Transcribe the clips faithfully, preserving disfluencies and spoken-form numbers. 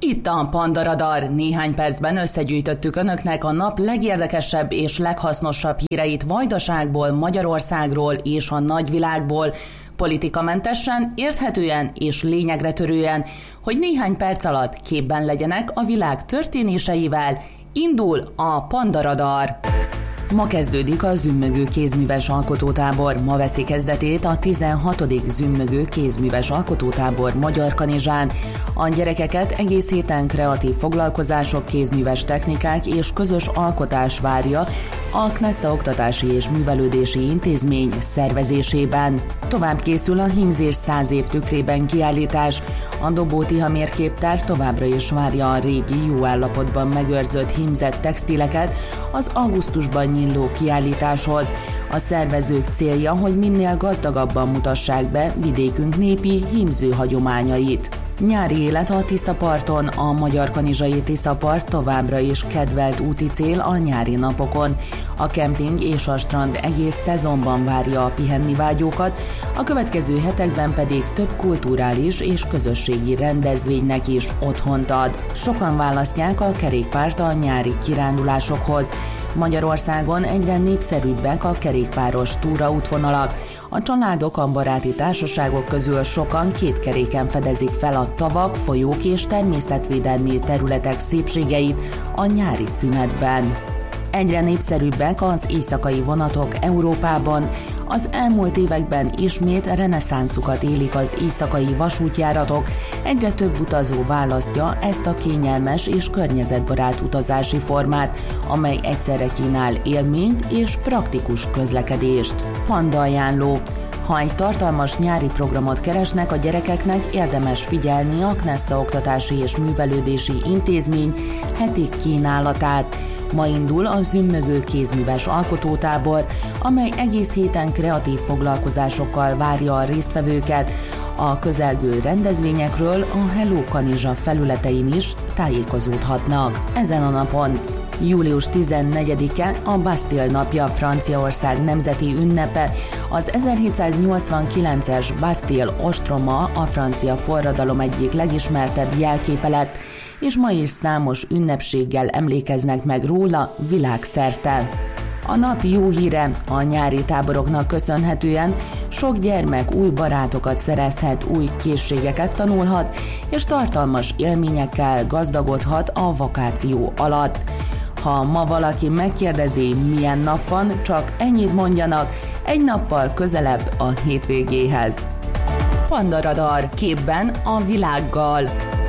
Itt a Panda Radar. Néhány percben összegyűjtöttük önöknek a nap legérdekesebb és leghasznosabb híreit Vajdaságból, Magyarországról és a nagyvilágból, politikamentesen, érthetően és lényegre törően, hogy néhány perc alatt képben legyenek a világ történéseivel. Indul a Panda Radar. Ma kezdődik a Zümmögő kézműves alkotótábor. Ma veszi kezdetét a tizenhatodik Zümmögő kézműves alkotótábor Magyarkanizsán. A gyerekeket egész héten kreatív foglalkozások, kézműves technikák és közös alkotás várja a Knesza Oktatási és Művelődési Intézmény szervezésében. Tovább készül a hímzés száz év tükrében kiállítás. A Dobó Tiha képtár továbbra is várja a régi, jó állapotban megőrzött hímzett textileket az augusztusban nyíló kiállításhoz. A szervezők célja, hogy minél gazdagabban mutassák be vidékünk népi hímző hagyományait. Nyári élet a Tiszaparton. A Magyarkanizsai Tiszapart továbbra is kedvelt úti cél a nyári napokon. A kemping és a strand egész szezonban várja a pihenni vágyókat, a következő hetekben pedig több kulturális és közösségi rendezvénynek is otthont ad. Sokan választják a kerékpárt a nyári kirándulásokhoz. Magyarországon egyre népszerűbbek a kerékpáros túraútvonalak. A családok, a baráti társaságok közül sokan két keréken fedezik fel a tavak, folyók és természetvédelmi területek szépségeit a nyári szünetben. Egyre népszerűbbek az éjszakai vonatok Európában. Az elmúlt években ismét reneszánszukat élik az éjszakai vasútjáratok. Egyre több utazó választja ezt a kényelmes és környezetbarát utazási formát, amely egyszerre kínál élményt és praktikus közlekedést. Panda ajánló. Ha egy tartalmas nyári programot keresnek a gyerekeknek, érdemes figyelni a Knesza Oktatási és Művelődési Intézmény heti kínálatát. Ma indul a Zümmögő kézműves alkotótábor, amely egész héten kreatív foglalkozásokkal várja a résztvevőket. A közelgő rendezvényekről a Hello Kanizsa felületein is tájékozódhatnak. Ezen a napon, július tizennegyedike a Bastille napja, Franciaország nemzeti ünnepe. Az ezerhétszáznyolcvankilences Bastille ostroma a francia forradalom egyik legismertebb jelképe lett, és ma is számos ünnepséggel emlékeznek meg róla világszerte. A nap jó híre: a nyári táboroknak köszönhetően sok gyermek új barátokat szerezhet, új készségeket tanulhat, és tartalmas élményekkel gazdagodhat a vakáció alatt. Ha ma valaki megkérdezi, milyen nap van, csak ennyit mondjanak: egy nappal közelebb a hétvégéhez. Panda Radar, képben a világgal.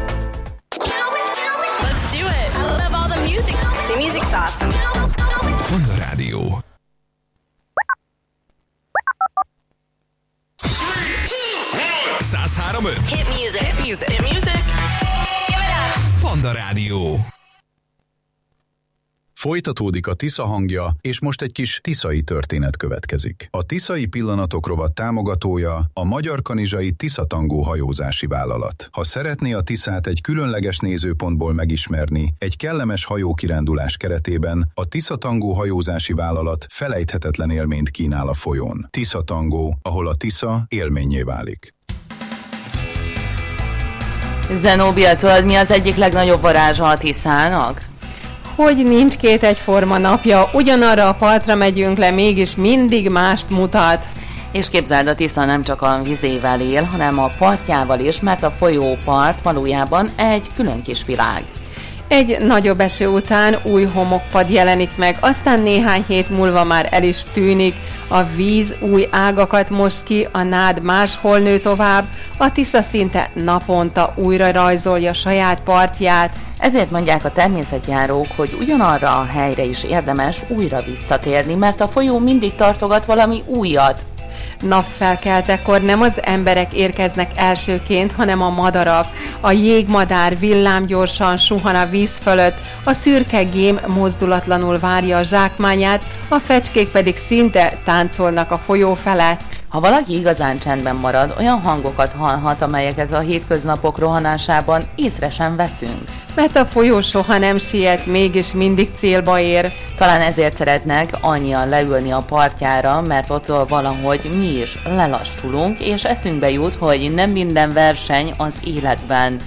The music's awesome. Panda Rádió. száz három öt Hit music. Hit music. Hit music. Give it up. Panda Rádió. Folytatódik a Tisza hangja, és most egy kis tiszai történet következik. A Tiszai Pillanatok rovat támogatója a Magyarkanizsai Tiszatangó hajózási vállalat. Ha szeretné a Tiszát egy különleges nézőpontból megismerni, egy kellemes hajókirándulás keretében a Tiszatangó hajózási vállalat felejthetetlen élményt kínál a folyón. Tiszatangó, ahol a Tisza élménnyé válik. Zenóbia, tudod, mi az egyik legnagyobb varázsa a Tiszának? Hogy nincs két egyforma napja, ugyanarra a partra megyünk le, mégis mindig mást mutat. És képzeld, a Tisza nem csak a vizével él, hanem a partjával is, mert a folyópart valójában egy külön kis világ. Egy nagyobb eső után új homokpad jelenik meg, aztán néhány hét múlva már el is tűnik, a víz új ágakat most ki, a nád máshol nő tovább, a Tisza szinte naponta újra rajzolja saját partját. Ezért mondják a természetjárók, hogy ugyanarra a helyre is érdemes újra visszatérni, mert a folyó mindig tartogat valami újat. Napfelkeltekor nem az emberek érkeznek elsőként, hanem a madarak. A jégmadár villámgyorsan suhan a víz fölött, a szürke gém mozdulatlanul várja a zsákmányát, a fecskék pedig szinte táncolnak a folyó felett. Ha valaki igazán csendben marad, olyan hangokat hallhat, amelyeket a hétköznapok rohanásában észre sem veszünk. Mert a folyó soha nem siet, mégis mindig célba ér. Talán ezért szeretnek annyian leülni a partjára, mert ott valahogy mi is lelassulunk, és eszünkbe jut, hogy nem minden verseny az életben.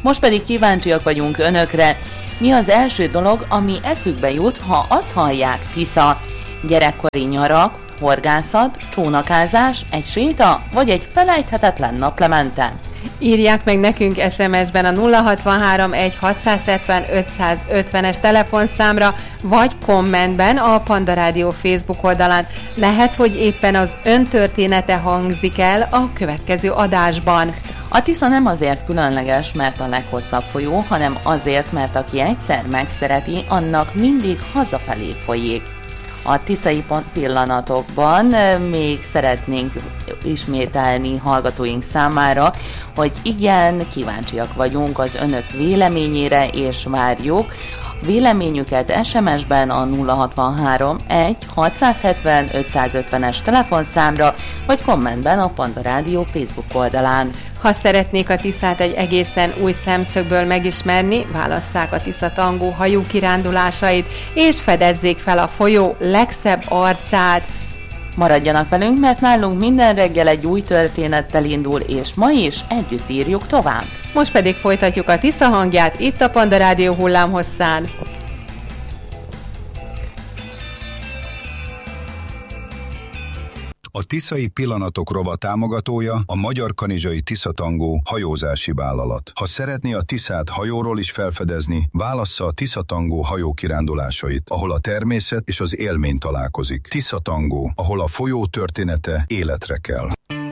Most pedig kíváncsiak vagyunk önökre. Mi az első dolog, ami eszükbe jut, ha azt hallják Tisza? Gyerekkori nyarak, horgászat, csónakázás, egy séta vagy egy felejthetetlen naplemente? Írják meg nekünk es em es-ben a nulla hatvanhárom egy hatszázhetven ötszázötvenes telefonszámra, vagy kommentben a Panda Rádió Facebook oldalán. Lehet, hogy éppen az ön története hangzik el a következő adásban. A Tisza nem azért különleges, mert a leghosszabb folyó, hanem azért, mert aki egyszer megszereti, annak mindig hazafelé folyik. A tiszai pillanatokban még szeretnénk ismételni hallgatóink számára, hogy igen, kíváncsiak vagyunk az önök véleményére, és várjuk véleményüket es em es-ben a nulla hatvanhárom egy hatszázhetven ötszázötvenes telefonszámra, vagy kommentben a Panda Rádió Facebook oldalán. Ha szeretnék a Tiszát egy egészen új szemszögből megismerni, válasszák a Tisza Tangó hajú kirándulásait, és fedezzék fel a folyó legszebb arcát. Maradjanak velünk, mert nálunk minden reggel egy új történettel indul, és ma is együtt írjuk tovább. Most pedig folytatjuk a Tisza hangját itt a Panda Rádió hullámhosszán. A Tiszai Pillanatok rovat támogatója a Magyar Kanizsai Tiszatangó hajózási vállalat. Ha szeretné a Tiszát hajóról is felfedezni, válassza a Tiszatangó hajókirándulásait, ahol a természet és az élmény találkozik. Tiszatangó, ahol a folyó története életre kell.